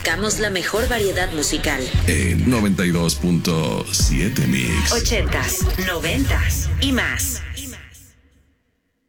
Buscamos la mejor variedad musical. En 92.7 Mix. 80s, 90s y más.